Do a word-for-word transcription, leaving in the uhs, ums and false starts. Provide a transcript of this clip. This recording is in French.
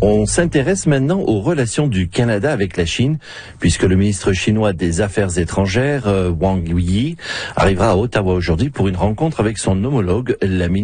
On s'intéresse maintenant aux relations du Canada avec la Chine, puisque le ministre chinois des Affaires étrangères, Wang Yi, arrivera à Ottawa aujourd'hui pour une rencontre avec son homologue, la ministre